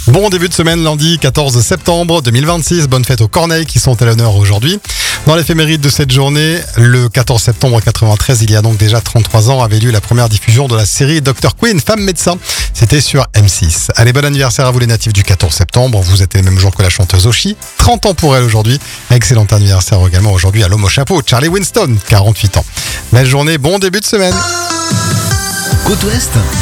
Bon début de semaine, lundi 14 septembre 2026. Bonne fête aux Corneilles qui sont à l'honneur aujourd'hui. Dans l'éphéméride de cette journée, le 14 septembre 93, il y a donc déjà 33 ans, avait lieu la première diffusion de la série Dr Queen, femme médecin. C'était sur M6. Allez, bon anniversaire à vous les natifs du 14 septembre. Vous êtes le même jour que la chanteuse Oshi. 30 ans pour elle aujourd'hui. Excellent anniversaire également aujourd'hui à l'homme au chapeau, Charlie Winston, 48 ans. Belle journée, bon début de semaine. Côte Ouest.